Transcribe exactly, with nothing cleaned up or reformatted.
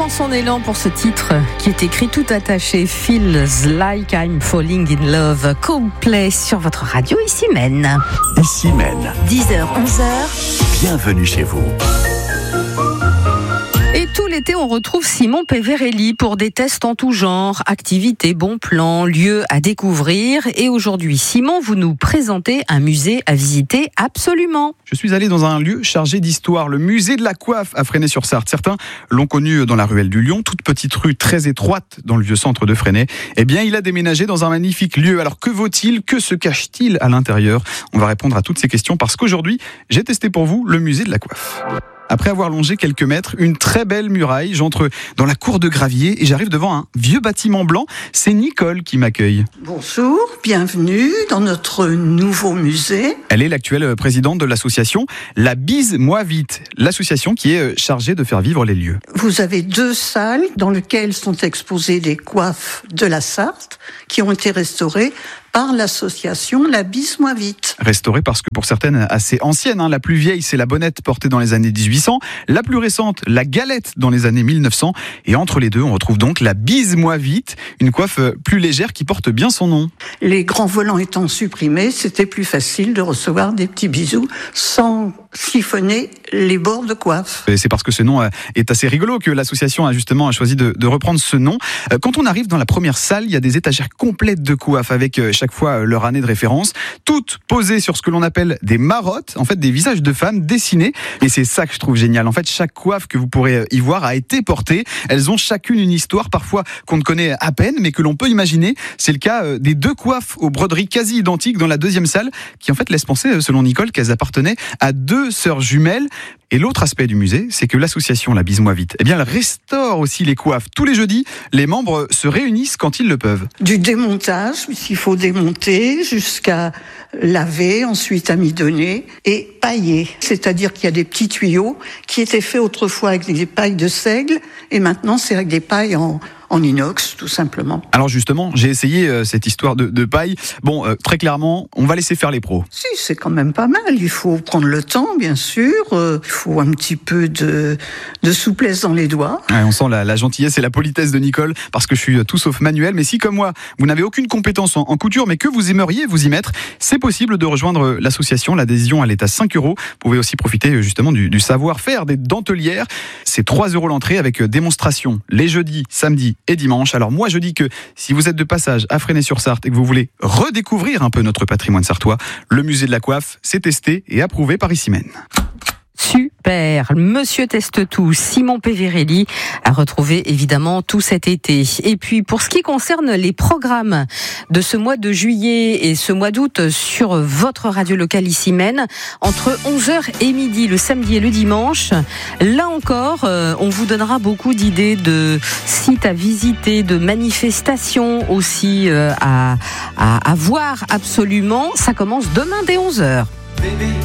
dans son élan pour ce titre qui est écrit tout attaché, Feels Like I'm Falling in Love. Coldplay sur votre radio, ici Mène. Ici Mène. dix heures, onze heures. Bienvenue chez vous. Et tout l'été, on retrouve Simon Peverelli pour des tests en tout genre, activités, bons plans, lieux à découvrir. Et aujourd'hui, Simon, vous nous présentez un musée à visiter absolument. Je suis allé dans un lieu chargé d'histoire, le musée de la coiffe à Fresnay-sur-Sarthe. Certains l'ont connu dans la ruelle du Lion, toute petite rue très étroite dans le vieux centre de Fresnay. Eh bien, il a déménagé dans un magnifique lieu. Alors que vaut-il? Que se cache-t-il à l'intérieur? On va répondre à toutes ces questions parce qu'aujourd'hui, j'ai testé pour vous le musée de la coiffe. Après avoir longé quelques mètres, une très belle muraille, j'entre dans la cour de Gravier et j'arrive devant un vieux bâtiment blanc. C'est Nicole qui m'accueille. Bonjour, bienvenue dans notre nouveau musée. Elle est l'actuelle présidente de l'association La Bise Moi Vite, l'association qui est chargée de faire vivre les lieux. Vous avez deux salles dans lesquelles sont exposées les coiffes de la Sarthe qui ont été restaurées par l'association La Bise Moi Vite. Restaurée parce que pour certaines assez anciennes, hein. La plus vieille, c'est la bonnette portée dans les années dix-huit cents. La plus récente, la galette dans les années mille neuf cents. Et entre les deux, on retrouve donc la Bise Moi Vite, une coiffe plus légère qui porte bien son nom. Les grands volants étant supprimés, c'était plus facile de recevoir des petits bisous sans siphonner les bords de coiffe. Et c'est parce que ce nom est assez rigolo que l'association a justement choisi de, de reprendre ce nom. Quand on arrive dans la première salle, il y a des étagères complètes de coiffes avec chaque fois leur année de référence, toutes posées sur ce que l'on appelle des marottes, en fait des visages de femmes dessinés. Et c'est ça que je trouve génial. En fait, chaque coiffe que vous pourrez y voir a été portée. Elles ont chacune une histoire, parfois qu'on ne connaît à peine, mais que l'on peut imaginer. C'est le cas des deux coiffes aux broderies quasi identiques dans la deuxième salle, qui en fait laissent penser, selon Nicole, qu'elles appartenaient à deux sœurs jumelles. Et l'autre aspect du musée, c'est que l'association La Bise Moi Vite, eh bien, elle restaure aussi les coiffes. Tous les jeudis, les membres se réunissent quand ils le peuvent. Du démontage, puisqu'il faut démonter, jusqu'à laver, ensuite amidonner et pailler. C'est-à-dire qu'il y a des petits tuyaux qui étaient faits autrefois avec des pailles de seigle et maintenant c'est avec des pailles en... en inox, tout simplement. Alors justement, j'ai essayé euh, cette histoire de, de paille. Bon, euh, très clairement, on va laisser faire les pros. Si, c'est quand même pas mal. Il faut prendre le temps, bien sûr. Euh, il faut un petit peu de, de souplesse dans les doigts. Ouais, on sent la, la gentillesse et la politesse de Nicole, parce que je suis tout sauf manuel. Mais si, comme moi, vous n'avez aucune compétence en, en couture, mais que vous aimeriez vous y mettre, c'est possible de rejoindre l'association. L'adhésion, elle est à cinq euros. Vous pouvez aussi profiter justement du, du savoir-faire des dentelières. C'est trois euros l'entrée avec démonstration les jeudis, samedis et dimanche. Alors moi je dis que si vous êtes de passage à Fresnay-sur-Sarthe et que vous voulez redécouvrir un peu notre patrimoine sartois, le musée de la coiffe, c'est testé et approuvé par Ici Mène. Super, Monsieur Teste Tout, Simon Peverelli a retrouvé évidemment tout cet été. Et puis pour ce qui concerne les programmes de ce mois de juillet et ce mois d'août sur votre radio locale Ici Mène, entre onze heures et midi le samedi et le dimanche, là encore euh, on vous donnera beaucoup d'idées de sites à visiter, de manifestations aussi euh, à, à, à voir absolument. Ça commence demain dès onze heures. Baby.